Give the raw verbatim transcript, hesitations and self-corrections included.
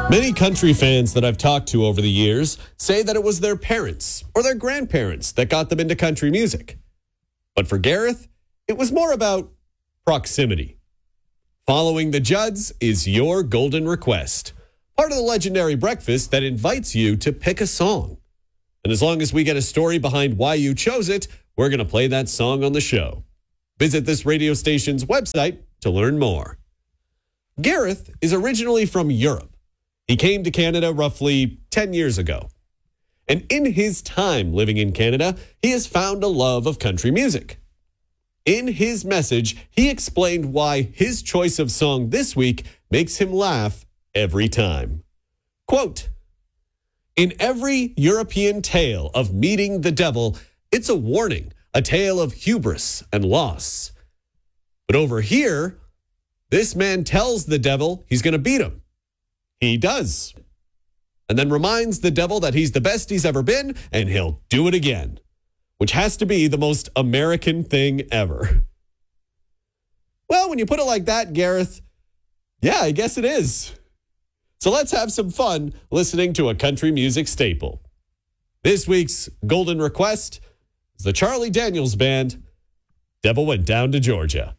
Many country fans that I've talked to over the years say that it was their parents or their grandparents that got them into country music. But for Gareth, it was more about proximity. Following the Judds is your golden request, part of the legendary breakfast that invites you to pick a song. And as long as we get a story behind why you chose it, we're going to play that song on the show. Visit this radio station's website to learn more. Gareth is originally from Europe. He came to Canada roughly ten years ago. And in his time living in Canada, he has found a love of country music. In his message, he explained why his choice of song this week makes him laugh every time. Quote, "In every European tale of meeting the devil, it's a warning, a tale of hubris and loss. But over here, this man tells the devil he's going to beat him. He does. And then reminds the devil that he's the best he's ever been, and he'll do it again. Which has to be the most American thing ever." Well, when you put it like that, Gareth, yeah, I guess it is. So let's have some fun listening to a country music staple. This week's Golden Request is the Charlie Daniels Band, "Devil Went Down to Georgia."